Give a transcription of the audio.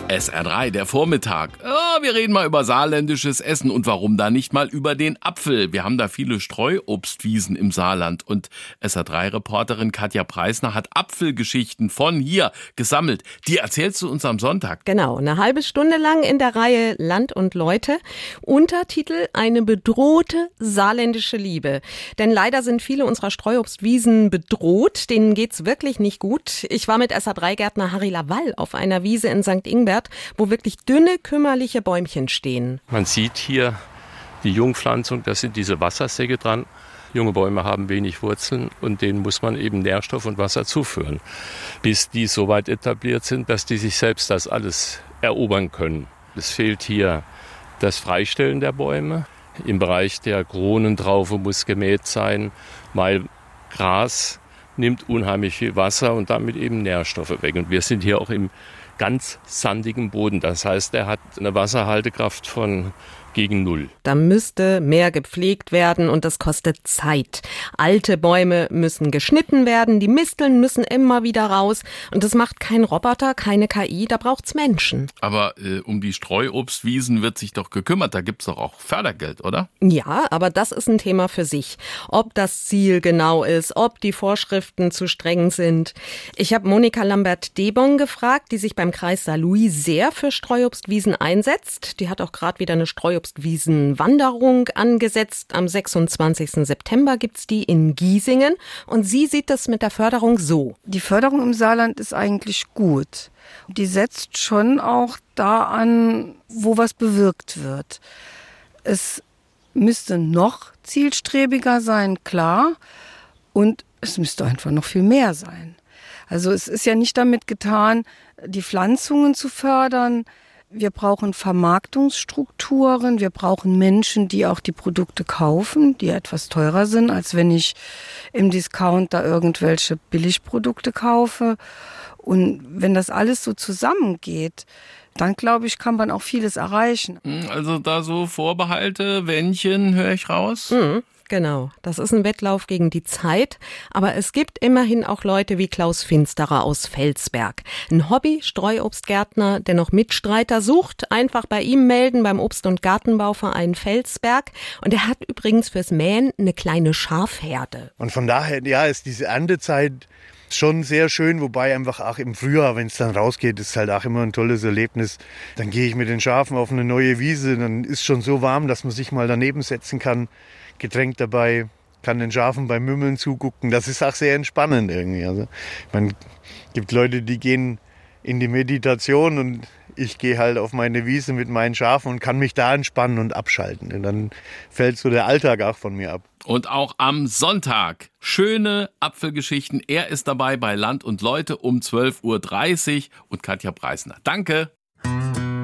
SR3, der Vormittag. Ja, wir reden mal über saarländisches Essen und warum da nicht mal über den Apfel. Wir haben da viele Streuobstwiesen im Saarland und SR3-Reporterin Katja Preisner hat Apfelgeschichten von hier gesammelt. Die erzählst du uns am Sonntag. Genau, eine halbe Stunde lang in der Reihe Land und Leute. Untertitel: Eine bedrohte saarländische Liebe. Denn leider sind viele unserer Streuobstwiesen bedroht. Denen geht's wirklich nicht gut. Ich war mit SR3-Gärtner Harry Lawall auf einer Wiese in St. Ingbert, wo wirklich dünne, kümmerliche Bäumchen stehen. Man sieht hier die Jungpflanzung, da sind diese Wassersäcke dran. Junge Bäume haben wenig Wurzeln und denen muss man eben Nährstoff und Wasser zuführen, bis die so weit etabliert sind, dass die sich selbst das alles erobern können. Es fehlt hier das Freistellen der Bäume. Im Bereich der Kronentraufe muss gemäht sein, weil Gras nimmt unheimlich viel Wasser und damit eben Nährstoffe weg. Und wir sind hier auch im ganz sandigen Boden. Das heißt, er hat eine Wasserhaltekraft von gegen 0. Da müsste mehr gepflegt werden und das kostet Zeit. Alte Bäume müssen geschnitten werden, die Misteln müssen immer wieder raus und das macht kein Roboter, keine KI, da braucht's Menschen. Aber um die Streuobstwiesen wird sich doch gekümmert, da gibt's doch auch Fördergeld, oder? Ja, aber das ist ein Thema für sich. Ob das Ziel genau ist, ob die Vorschriften zu streng sind. Ich habe Monika Lambert-Debon gefragt, die sich beim Kreis Saarlouis sehr für Streuobstwiesen einsetzt. Die hat auch gerade wieder eine Streuobstwiesenwanderung angesetzt. Am 26. September gibt's die in Giesingen. Und sie sieht das mit der Förderung so. Die Förderung im Saarland ist eigentlich gut. Die setzt schon auch da an, wo was bewirkt wird. Es müsste noch zielstrebiger sein, klar. Und es müsste einfach noch viel mehr sein. Also es ist ja nicht damit getan, die Pflanzungen zu fördern. Wir brauchen Vermarktungsstrukturen, wir brauchen Menschen, die auch die Produkte kaufen, die etwas teurer sind, als wenn ich im Discount da irgendwelche Billigprodukte kaufe. Und wenn das alles so zusammengeht, dann glaube ich, kann man auch vieles erreichen. Also da so Vorbehalte, Wendchen, höre ich raus? Genau, das ist ein Wettlauf gegen die Zeit, aber es gibt immerhin auch Leute wie Klaus Finsterer aus Felsberg. Ein Hobby-Streuobstgärtner, der noch Mitstreiter sucht, einfach bei ihm melden beim Obst- und Gartenbauverein Felsberg. Und er hat übrigens fürs Mähen eine kleine Schafherde. Und von daher, ja, ist diese Erntezeit schon sehr schön, wobei einfach auch im Frühjahr, wenn es dann rausgeht, ist halt auch immer ein tolles Erlebnis. Dann gehe ich mit den Schafen auf eine neue Wiese, dann ist schon so warm, dass man sich mal daneben setzen kann. Getränk dabei, kann den Schafen beim Mümmeln zugucken. Das ist auch sehr entspannend irgendwie. Also, es gibt Leute, die gehen in die Meditation und ich gehe halt auf meine Wiese mit meinen Schafen und kann mich da entspannen und abschalten. Und dann fällt so der Alltag auch von mir ab. Und auch am Sonntag schöne Apfelgeschichten. Er ist dabei bei Land und Leute um 12.30 Uhr und Katja Preisner. Danke.